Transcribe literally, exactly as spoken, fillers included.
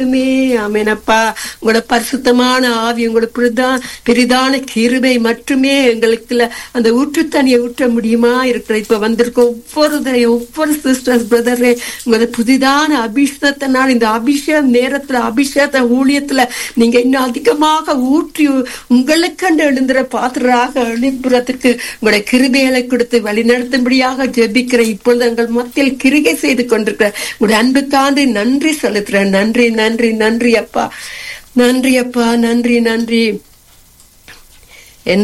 ஆமெனப்பா. உங்களோட பரிசுத்தமான ஆவி, உங்களோட பிரதான் பெரிதான கிருபை மட்டுமே எங்களுக்கு அந்த ஊற்று தண்ணியை ஊற்ற முடியுமா இருக்கிற இப்ப வந்திருக்க ஒவ்வொரு ஒவ்வொரு சிஸ்டர்ஸ் பிரதரே உங்களோட புதிதான அபிஷேகத்தினால் இந்த அபிஷேக நேரத்துல அபிஷேக ஊழியத்துல நீங்க இன்னும் அதிகமாக ஊற்றி உங்களுக்கண்டு எழுந்துற பாத்திராக எழுப்புறதுக்கு உங்களுடைய கிருபைகளை கொடுத்து வழிநடத்தும்படியாக ஜெபிக்கிற இப்பொழுது எங்கள் மத்தியில் கிருகை செய்து கொண்டிருக்கிற உங்களுடைய அன்புக்காண்டு நன்றி செலுத்துறேன். நன்றி நன்றி நன்றி அப்பா, நன்றி அப்பா, நன்றி நன்றி.